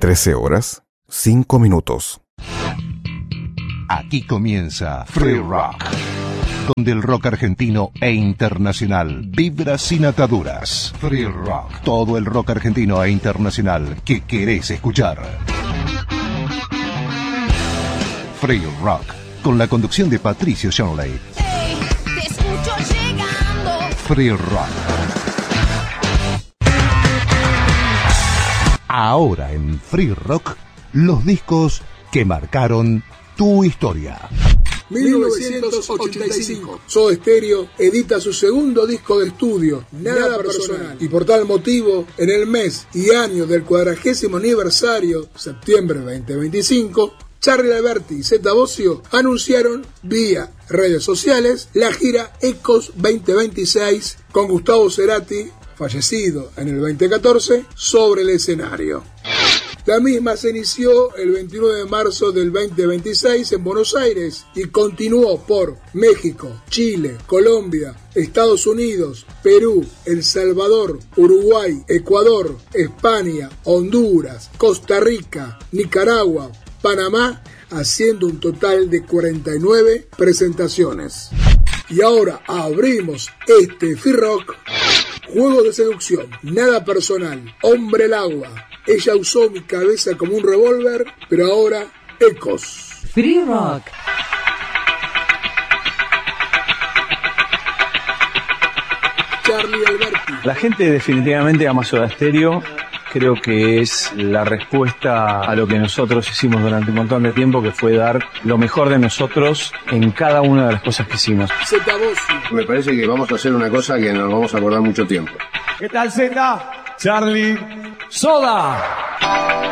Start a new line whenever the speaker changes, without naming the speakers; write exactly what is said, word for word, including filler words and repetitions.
trece horas, cinco minutos.
Aquí comienza Free Rock, donde el rock argentino e internacional vibra sin ataduras. Free Rock, todo el rock argentino e internacional que querés escuchar. Free Rock, con la conducción de Patricio Shanley.
Hey, te escucho llegando.
Free Rock. Ahora en Free Rock, los discos que marcaron tu historia.
mil novecientos ochenta y cinco. Soda Stereo edita su segundo disco de estudio, Nada Personal. Y por tal motivo, en el mes y año del cuadragésimo aniversario, septiembre veinte veinticinco, Charly Alberti y Zeta Bosio anunciaron vía redes sociales la gira Ecos veinte veintiséis con Gustavo Cerati, fallecido en el veinte catorce, sobre el escenario. La misma se inició el veintinueve de marzo del veinte veintiséis en Buenos Aires y continuó por México, Chile, Colombia, Estados Unidos, Perú, El Salvador, Uruguay, Ecuador, España, Honduras, Costa Rica, Nicaragua, Panamá, haciendo un total de cuarenta y nueve presentaciones. Y ahora abrimos este Free Rock. Juego de seducción, Nada Personal, Hombre el Agua. Ella usó mi cabeza como un revólver, pero ahora Ecos.
Free Rock.
Charly Alberti.
La gente definitivamente ama Soda Stereo. Creo que es la respuesta a lo que nosotros hicimos durante un montón de tiempo, que fue dar lo mejor de nosotros en cada una de las cosas que hicimos.
Zeta Bosio.
Me parece que vamos a hacer una cosa que nos vamos a acordar mucho tiempo.
¿Qué tal, Zeta? Charly, Soda.